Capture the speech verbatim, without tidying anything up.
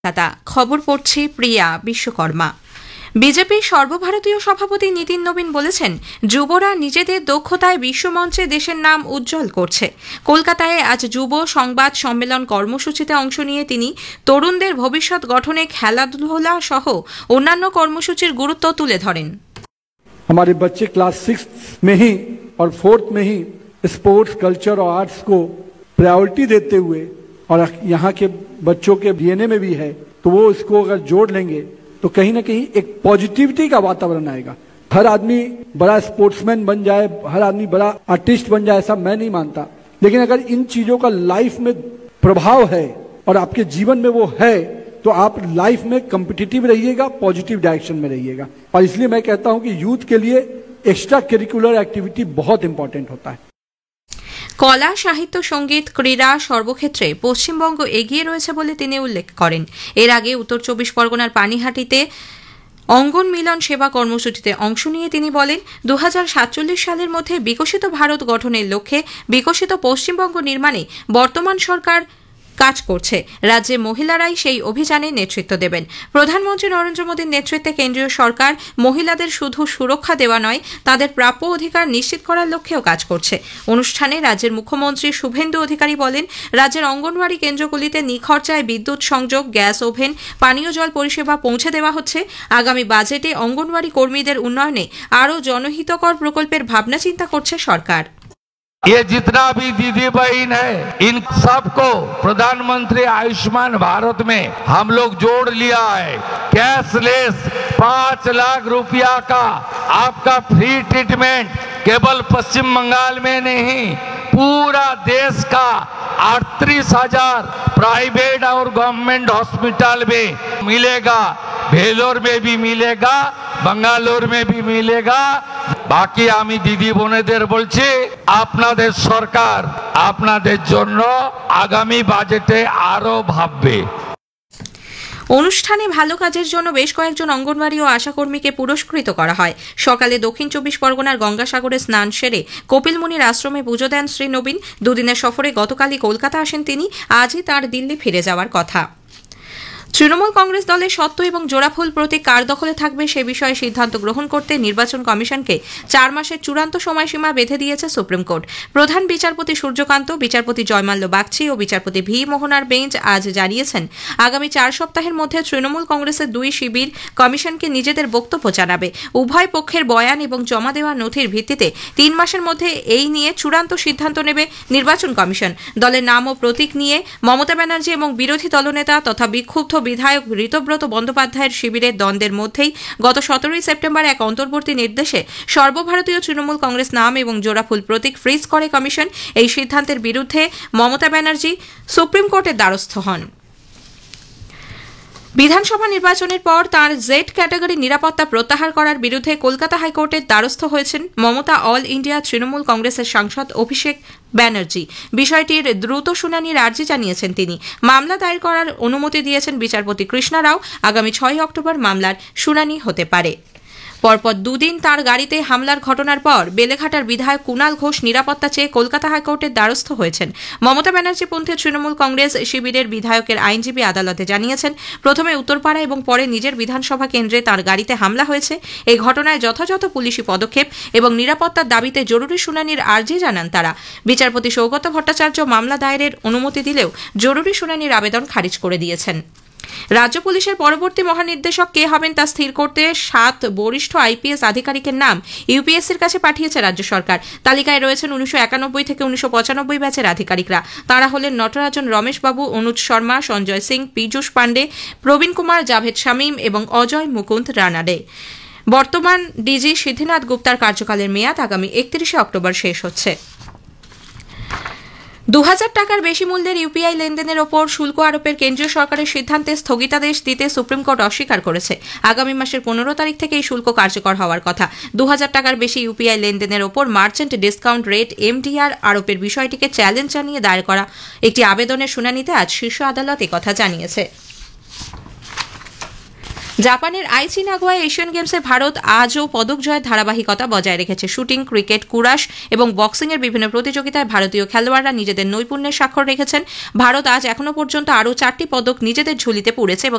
কলকাতা। খবর পড়ছি প্রিয়া বিশ্বকর্মা। বিজেপির সর্বভারতীয় সভাপতি নীতিন নবীন বলেছেন, যুবরা নিজেদের দক্ষতায় বিশ্বমঞ্চে দেশের নাম উজ্জ্বল করছে। কলকাতায় আজ যুব সংবাদ সম্মেলন কর্মসূচিতে অংশ নিয়ে তিনি তরুণদের ভবিষ্যৎ গঠনে খেলাধুলা সহ অন্যান্য কর্মসূচির গুরুত্ব তুলে ধরেন। हमारे बच्चे क्लास सिक्स में ही और फोर्थ में ही स्पोर्ट्स, कल्चर और आर्ट्स को प्रायोरिटी देते हुए, और यहाँ के बच्चों के डीएनए में भी है, तो वो इसको अगर जोड़ लेंगे तो कहीं ना कहीं एक पॉजिटिविटी का वातावरण आएगा। हर आदमी बड़ा स्पोर्ट्समैन बन जाए, हर आदमी बड़ा आर्टिस्ट बन जाए, ऐसा मैं नहीं मानता, लेकिन अगर इन चीजों का लाइफ में प्रभाव है और आपके जीवन में वो है तो आप लाइफ में कॉम्पिटिटिव रहिएगा, पॉजिटिव डायरेक्शन में रहिएगा। और इसलिए मैं कहता हूं कि यूथ के लिए एक्स्ट्रा करिकुलर एक्टिविटी बहुत इंपॉर्टेंट होता है। কলা, সাহিত্য, সঙ্গীত, ক্রীড়া সর্বক্ষেত্রে পশ্চিমবঙ্গ এগিয়ে রয়েছে বলে তিনি উল্লেখ করেন। এর আগে উত্তর চব্বিশ পরগনার পানিহাটিতে অঙ্গন মিলন সেবা কর্মসূচিতে অংশ নিয়ে তিনি বলেন, দু হাজার সাতচল্লিশ সালের মধ্যে বিকশিত ভারত গঠনের লক্ষ্যে বিকশিত পশ্চিমবঙ্গ নির্মাণে বর্তমান সরকার কাজ করছে। রাজ্যে মহিলারাই সেই অভিযানে নেতৃত্ব দেবেন। প্রধানমন্ত্রী নরেন্দ্র মোদীর নেতৃত্বে কেন্দ্রীয় সরকার মহিলাদের শুধু সুরক্ষা দেওয়া নয়, তাদের প্রাপ্য অধিকার নিশ্চিত করার লক্ষ্যেও কাজ করছে। অনুষ্ঠানে রাজ্যের মুখ্যমন্ত্রী শুভেন্দু অধিকারী বলেন, রাজ্যের অঙ্গনওয়াড়ি কেন্দ্রগুলিতে নিখরচায় বিদ্যুৎ সংযোগ, গ্যাস ওভেন, পানীয় জল পরিষেবা পৌঁছে দেওয়া হচ্ছে। আগামী বাজেটে অঙ্গনওয়াড়ি কর্মীদের উন্নয়নে আরও জনহিতকর প্রকল্পের ভাবনা চিন্তা করছে সরকার। ये जितना भी दीदी बहन है, इन सबको प्रधानमंत्री आयुष्मान भारत में हम लोग जोड़ लिया है। कैशलेस पांच लाख रुपया का आपका फ्री ट्रीटमेंट केवल पश्चिम बंगाल में नहीं, पूरा देश का अड़तीस हजार प्राइवेट और गवर्नमेंट हॉस्पिटल में मिलेगा। भेलोर में भी मिलेगा, बंगालोर में भी मिलेगा। বাকি আমি দিদি বোনেদের বলছি, আপনাদের সরকার আপনাদের জন্য আগামী বাজেটে আরো ভাববে। অনুষ্ঠানে ভালো কাজের জন্য বেশ কয়েকজন অঙ্গনওয়াড়ি ও আশাকর্মীকে পুরস্কৃত করা হয়। সকালে দক্ষিণ চব্বিশ পরগনার গঙ্গাসাগরে স্নান সেরে কপিলমুনির আশ্রমে পুজো দেন শ্রী নবীন। দুদিনের সফরে গতকালই কলকাতা আসেন তিনি। আজই তার দিল্লি ফিরে যাওয়ার কথা। তৃণমূল কংগ্রেস দলের সত্ত্ব এবং জোড়াফুল প্রতীক কার দখলে থাকবে সে বিষয়ে সিদ্ধান্ত গ্রহণ করতে নির্বাচন কমিশনকে চার মাসের চূড়ান্ত সময়সীমা বেঁধে দিয়েছে সুপ্রিম কোর্ট। প্রধান বিচারপতি সূর্যকান্ত, বিচারপতি জয়মাল্য বাগচি ও বিচারপতি ভি মোহনার বেঞ্চ আজ জানিয়েছেন, আগামী চার সপ্তাহের মধ্যে তৃণমূল কংগ্রেসের দুই শিবির কমিশনকে নিজেদের বক্তব্য জানাবে। উভয় পক্ষের বয়ান এবং জমা দেওয়া নথির ভিত্তিতে তিন মাসের মধ্যে এই নিয়ে চূড়ান্ত সিদ্ধান্ত নেবে নির্বাচন কমিশন। দলের নাম ও প্রতীক নিয়ে মমতা ব্যানার্জি এবং বিরোধী দলনেতা তথা বিক্ষুব্ধ বিধায়ক ঋতব্রত বন্দ্যোপাধ্যায়ের শিবিরের দ্বন্দ্বের মধ্যেই গত সতেরোই সেপ্টেম্বর এক অন্তর্বর্তী নির্দেশে সর্বভারতীয় তৃণমূল কংগ্রেস নাম এবং জোড়াফুল প্রতীক ফ্রিজ করে কমিশন। এই সিদ্ধান্তের বিরুদ্ধে মমতা ব্যানার্জি সুপ্রিম কোর্টের দ্বারস্থ হন। বিধানসভা নির্বাচনের পর তাঁর জেড ক্যাটাগরি নিরাপত্তা প্রত্যাহার করার বিরুদ্ধে কলকাতা হাইকোর্টের দ্বারস্থ হয়েছেন মমতা অল ইন্ডিয়া তৃণমূল কংগ্রেসের সাংসদ অভিষেক ব্যানার্জি। বিষয়টির দ্রুত শুনানির আর্জি জানিয়েছেন তিনি। মামলা দায়ের করার অনুমতি দিয়েছেন বিচারপতি কৃষ্ণা রাও। আগামী ছয় অক্টোবর মামলার শুনানি হতে পারে। পরপর দুদিন তার গাড়িতে হামলার ঘটনার পর বেলেঘাটার বিধায়ক কুণাল ঘোষ নিরাপত্তা চেয়ে কলকাতা হাইকোর্টের দ্বারস্থ হয়েছেন। মমতা ব্যানার্জি পন্থী তৃণমূল কংগ্রেস শিবিরের বিধায়কের আইনজীবী আদালতে জানিয়েছেন, প্রথমে উত্তরপাড়া এবং পরে নিজের বিধানসভা কেন্দ্রে তার গাড়িতে হামলা হয়েছে। এই ঘটনায় যথাযথ পুলিশি পদক্ষেপ এবং নিরাপত্তার দাবিতে জরুরি শুনানির আর্জি জানান তারা। বিচারপতি সৌগত ভট্টাচার্য মামলা দায়েরের অনুমতি দিলেও জরুরি শুনানির আবেদন খারিজ করে দিয়েছেন। রাজ্য পুলিশের পরবর্তী মহানির্দেশক কে হবেন তা স্থির করতে সাত বরিষ্ঠ আইপিএস আধিকারিকের নাম ইউপিএসসির কাছে পাঠিয়েছে রাজ্য সরকার। তালিকায় রয়েছেন উনিশশো একানব্বই থেকে উনিশশো পঁচানব্বই ব্যাচের আধিকারিকরা। তাঁরা হলেন নটরাজন রমেশবাবু, অনুজ শর্মা, সঞ্জয় সিং, পীযূষ পাণ্ডে, প্রবীণ কুমার, জাভেদ শামীম এবং অজয় মুকুন্দ রানাডে। বর্তমান ডিজি সিদ্ধিনাথ গুপ্তার কার্যকালের মেয়াদ আগামী একত্রিশে অক্টোবর শেষ হচ্ছে। দু হাজার টাকার বেশি মূল্যের ইউপিআই লেনদেনের ওপর শুল্ক আরোপের কেন্দ্রীয় সরকারের সিদ্ধান্তে স্থগিতাদেশ দিতে সুপ্রিম কোর্ট অস্বীকার করেছে। আগামী মাসের পনেরো তারিখ থেকে এই শুল্ক কার্যকর হওয়ার কথা। দু হাজার টাকার বেশি ইউপিআই লেনদেনের ওপর মার্চেন্ট ডিসকাউন্ট রেট এমডিআর আরোপের বিষয়টিকে চ্যালেঞ্জ জানিয়ে দায়ের করা একটি আবেদনের শুনানিতে আজ শীর্ষ আদালত একথা জানিয়েছে। জাপানের আইচি নাগোয়ায় এশিয়ান গেমসে ভারত আজও পদক জয়ের ধারাবাহিকতা বজায় রেখেছে। শুটিং, ক্রিকেট, কুরাশ এবং বক্সিং এর বিভিন্ন প্রতিযোগিতায় ভারতীয় খেলোয়াড়রা নিজেদের নৈপুণ্যের স্বাক্ষর রেখেছেন। ভারত আজ এখনো পর্যন্ত আরও চারটি পদক নিজেদের ঝুলিতে পুরেছে এবং